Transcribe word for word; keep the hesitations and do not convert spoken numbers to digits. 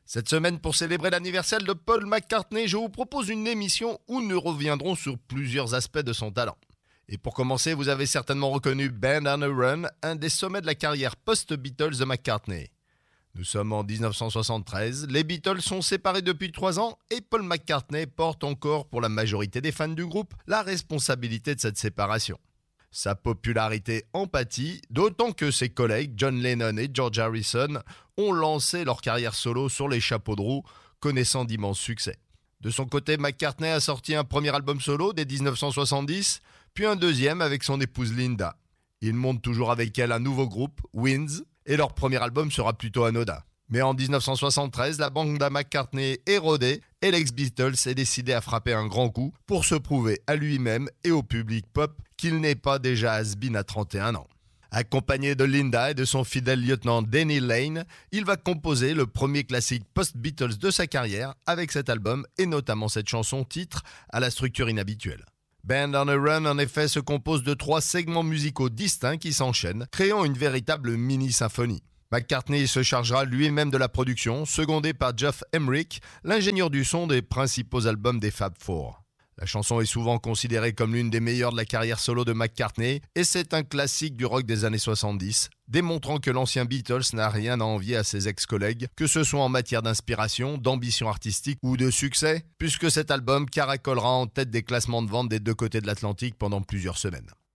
Cette semaine, pour célébrer l'anniversaire de Paul McCartney, je vous propose une émission où nous reviendrons sur plusieurs aspects de son talent. Et pour commencer, vous avez certainement reconnu Band on a Run, un des sommets de la carrière post-Beatles de McCartney. Nous sommes en dix-neuf cent soixante-treize, les Beatles sont séparés depuis trois ans et Paul McCartney porte encore, pour la majorité des fans du groupe, la responsabilité de cette séparation. Sa popularité en pâtit, d'autant que ses collègues John Lennon et George Harrison ont lancé leur carrière solo sur les chapeaux de roue, connaissant d'immenses succès. De son côté, McCartney a sorti un premier album solo dès dix-neuf cent soixante-dix, puis un deuxième avec son épouse Linda. Il monte toujours avec elle un nouveau groupe, Winds, et leur premier album sera plutôt anodin. Mais en dix-neuf cent soixante-treize, la bande à McCartney est rodée et l'ex-Beatles est décidé à frapper un grand coup pour se prouver à lui-même et au public pop qu'il n'est pas déjà has-been à trente et un ans. Accompagné de Linda et de son fidèle lieutenant Denny Laine, il va composer le premier classique post-Beatles de sa carrière avec cet album et notamment cette chanson titre à la structure inhabituelle. Band on a Run en effet se compose de trois segments musicaux distincts qui s'enchaînent, créant une véritable mini-symphonie. McCartney se chargera lui-même de la production, secondé par Geoff Emerick, l'ingénieur du son des principaux albums des Fab Four. La chanson est souvent considérée comme l'une des meilleures de la carrière solo de McCartney et c'est un classique du rock des années soixante-dix, démontrant que l'ancien Beatles n'a rien à envier à ses ex-collègues, que ce soit en matière d'inspiration, d'ambition artistique ou de succès, puisque cet album caracolera en tête des classements de vente des deux côtés de l'Atlantique pendant plusieurs semaines.